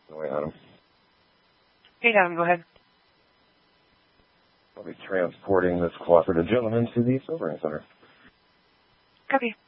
Go ahead, Adam. Hey, Adam, go ahead. I'll be transporting this cooperative gentleman to the Sobering Center. Copy.